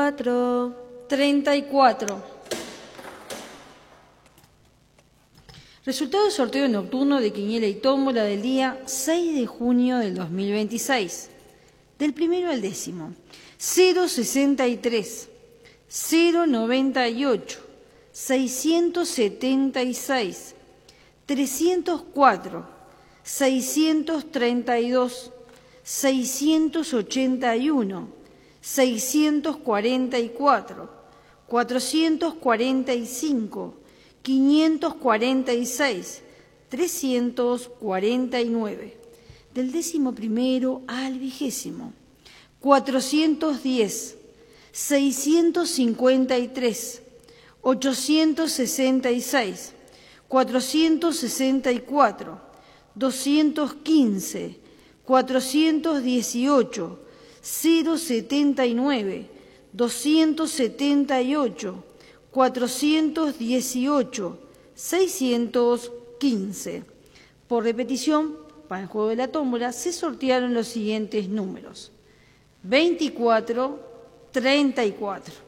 34. 34. Resultado del sorteo nocturno de quiniela y tómbola del día 6 de junio del 2026. Del primero al décimo. 063, 098, 676, 304, 632, 681, 644, 445, 546, 349. Del décimo primero al vigésimo. 410, 653, 866, 464, 215, 418, 079, 278, 418, 615. Por repetición, para el juego de la tómbola se sortearon los siguientes números: 24, 34.